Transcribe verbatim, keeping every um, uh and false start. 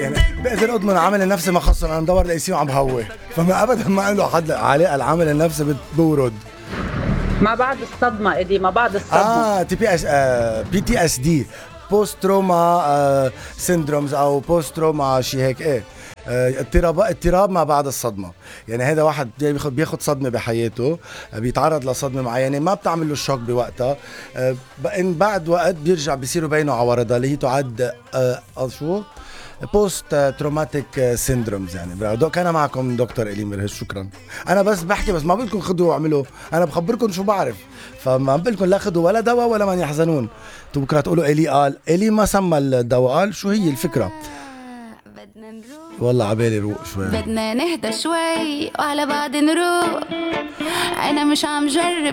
يعني بقدر اضمن العامل النفسي ما خصه، انا مدور لاقي وعم بهوي، فما ابدا ما له حد علاقه العامل النفسي بورد. ما بعد الصدمه ايدي، ما بعد الصدمه. اه تي بي اس آه بي تي اس دي، بوست تروما آه سيندرومز او بوست تروما شيء هيك. ايه آه، اضطراب اضطراب ما بعد الصدمه. يعني هذا واحد بياخذ بياخذ صدمه بحياته، آه، بيتعرض لصدمه معينه ما بتعمل له الشوك بوقتها، آه، ان بعد وقت بيرجع بيصيروا بينه عوارضها اللي هي تعد آه، آه، شو بوست تروماتيك سيندرومز. يعني دوك انا معكم دكتور إلي مرهش، شكرا. انا بس بحكي، بس ما بدكم خذوا واعملوا، انا بخبركم شو بعرف، فما بقول لكم لا خذوا ولا دواء ولا من يحزنون. انتوا بكره تقولوا إلي قال، إلي ما سمى الدواء، قال شو هي الفكره. بدنا نروح والله عبالي روق شوي، بدنا نهدى شوي وعلى بعض نروح. انا مش عم جرب